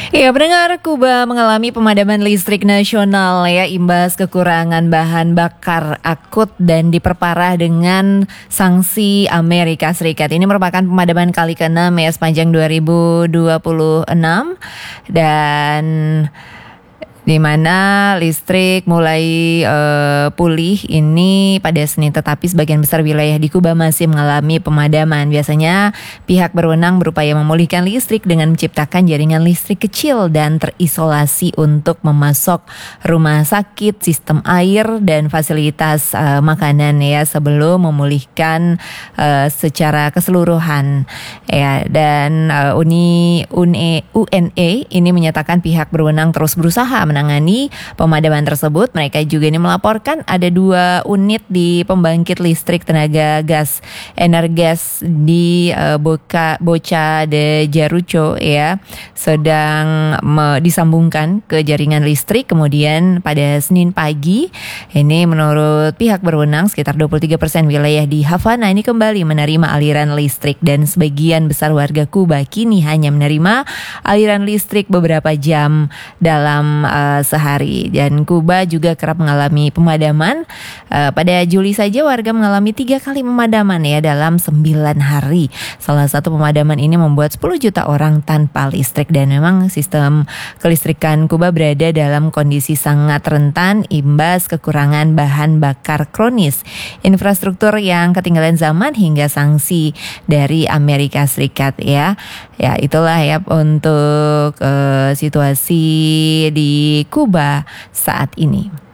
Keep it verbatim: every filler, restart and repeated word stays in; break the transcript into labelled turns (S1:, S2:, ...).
S1: Ya, pendengar, Kuba mengalami pemadaman listrik nasional ya imbas kekurangan bahan bakar akut dan diperparah dengan sanksi Amerika Serikat. Ini merupakan pemadaman kali keenam ya sepanjang dua ribu dua puluh enam dan di mana listrik mulai uh, pulih ini pada Senin, tetapi sebagian besar wilayah di Kuba masih mengalami pemadaman. Biasanya pihak berwenang berupaya memulihkan listrik dengan menciptakan jaringan listrik kecil dan terisolasi untuk memasok rumah sakit, sistem air dan fasilitas uh, makanan ya sebelum memulihkan uh, secara keseluruhan ya. Dan uh, Uni U N E ini menyatakan pihak berwenang terus berusaha menangani pemadaman tersebut. Mereka juga ini melaporkan ada dua unit di pembangkit listrik tenaga gas Energas di uh, Boca, Boca de Jaruco ya sedang me, disambungkan ke jaringan listrik. Kemudian pada Senin pagi ini menurut pihak berwenang sekitar dua puluh tiga persen wilayah di Havana ini kembali menerima aliran listrik dan sebagian besar warga Kuba kini hanya menerima aliran listrik beberapa jam dalam uh, sehari. Dan Kuba juga kerap mengalami pemadaman. Uh, pada Juli saja warga mengalami tiga kali pemadaman ya dalam sembilan hari. Salah satu pemadaman ini membuat sepuluh juta orang tanpa listrik, dan memang sistem kelistrikan Kuba berada dalam kondisi sangat rentan imbas kekurangan bahan bakar kronis, infrastruktur yang ketinggalan zaman hingga sanksi dari Amerika Serikat ya. Ya itulah ya untuk uh, situasi di Kuba saat ini.